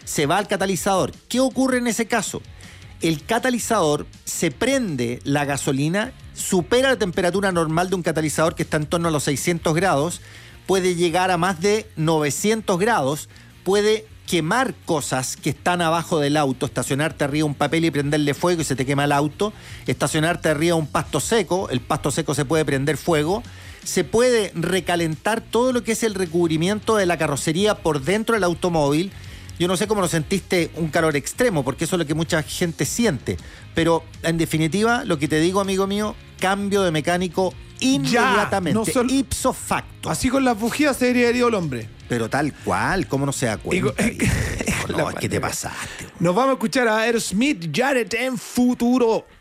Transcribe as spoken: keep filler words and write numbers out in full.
se va al catalizador. ¿Qué ocurre en ese caso? El catalizador se prende la gasolina, supera la temperatura normal de un catalizador que está en torno a los seiscientos grados, puede llegar a más de novecientos grados, puede quemar cosas que están abajo del auto, estacionarte arriba de un papel y prenderle fuego y se te quema el auto, estacionarte arriba de un pasto seco, el pasto seco se puede prender fuego, se puede recalentar todo lo que es el recubrimiento de la carrocería por dentro del automóvil. Yo no sé cómo lo sentiste, un calor extremo, porque eso es lo que mucha gente siente, pero en definitiva, lo que te digo, amigo mío, cambio de mecánico inmediatamente, ya, no sol... ipso facto. Así con las bujías se debería herido el hombre. Pero tal cual, ¿cómo no se da cuenta? Digo, no, es que te pasaste. Nos vamos a escuchar a Aerosmith, Jared en Futuro.